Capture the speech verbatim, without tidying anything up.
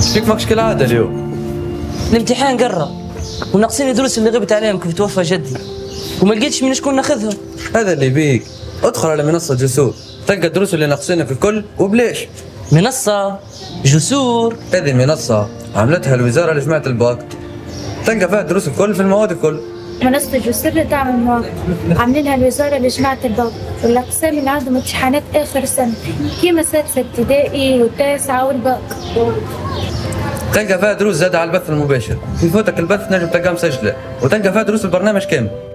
فيك ماكش كالعادة اليوم؟ الامتحان قرب وناقصين الدروس اللي غبت عليهم كيف توفى جدي وما لقيتش من شكون ناخذهم. هذا اللي بيك، ادخل على منصة جسور تلقى الدروس اللي ناقصينك الكل وبليش. منصة جسور؟ هذه منصة عملتها الوزارة لجماعة الباك، تلقى فيها الدروس الكل في المواد الكل. منصة جسور اللي تعمل مواقع عاملينها الوزارة لجماعة الباك والأقسام اللي عندهم امتحانات آخر سنة كيما سادسة ابتدائي والتاسعة والباك. تلقى فيها دروس زادة على البث المباشر، يفوتك البث نجم تلقاه مسجلة، وتلقى فيها دروس البرنامج كامل.